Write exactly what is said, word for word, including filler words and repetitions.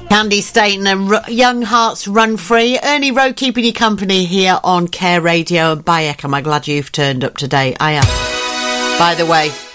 Candy Staten and R- Young Hearts Run Free. Ernie Rowe keeping you company here on Care Radio. And Bayek, am I glad you've turned up today? I am. By the way,